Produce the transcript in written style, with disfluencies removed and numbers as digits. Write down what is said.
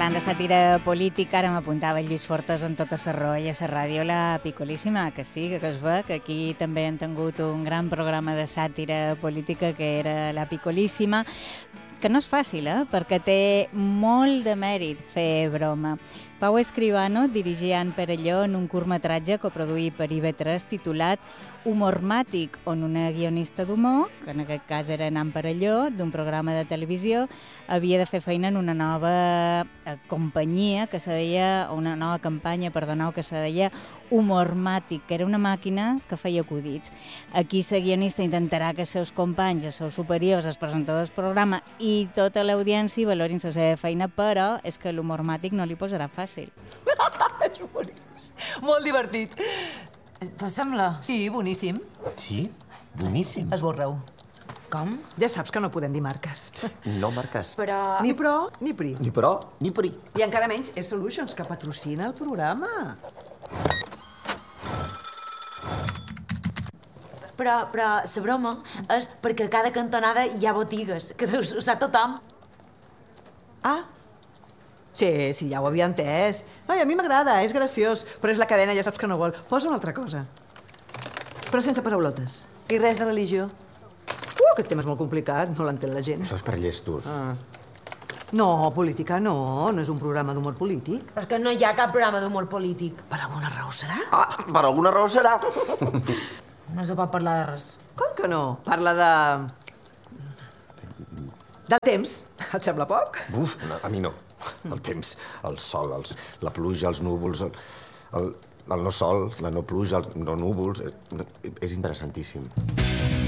parlant de sàtira política, ara m'apuntava el Lluís Fortes en tota la raó i a la ràdio La Picolíssima, que sí, que es ve, que aquí també han tingut un gran programa de sàtira política que era La Picolíssima, que no és fàcil, perquè té molt de mèrit fer broma. Pau Escribano dirigia en Perelló en un curtmetratge coproduït per IB3 titulat Humormàtic, on una guionista d'humor, que en aquest cas era en Perelló, d'un programa de televisió, havia de fer feina en una nova companyia que se deia, una nova campanya, perdoneu, que se deia Humormàtic, que era una màquina que feia acudits. Aquí la guionista intentarà que els seus companys, els seus superiors, els presentadors del programa i tota l'audiència valorin la seva feina, però és que l'Humormàtic no li posarà fàcil. És boníssim. Molt divertit. Te sembla? Sí, boníssim. Sí? Boníssim. Esborra-ho. Com? Ja saps que no podem dir marques. No marques. Però... Ni pro, ni pri. Ni pro, ni pri. I encara menys E-Solutions, que patrocina el programa. Però la broma és perquè a cada cantonada hi ha botigues, que ho sap tothom. Ah, sí, ja ho havia entès. Ai, a mi m'agrada, és graciós, però és la cadena, ja saps que no vol. Posa una altra cosa. Però sense paraulotes. I res de religió. Aquest tema és molt complicat, no l'entén la gent. Això és per llestos. No, política no és un programa d'humor polític. Però és que no hi ha cap programa d'humor polític. Per alguna raó serà? Ah, per alguna raó serà. No se pot parlar de res. Com que no? Parla de... del temps. Et sembla poc? Uf, no, a mi no. El temps, el sol, la pluja, els núvols, el no sol, la no pluja, els no núvols... És interessantíssim.